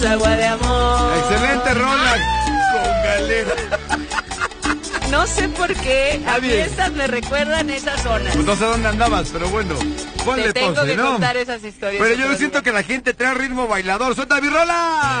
Agua de amor. Excelente rola con Galera. No sé por qué a mí bien. estas me recuerdan esas zonas. Pues no sé dónde andabas, pero bueno. Ponle Te tengo entonces, que ¿no? contar esas historias. Pero yo otro siento día. que la gente trae ritmo bailador. ¡Suelta mi rola!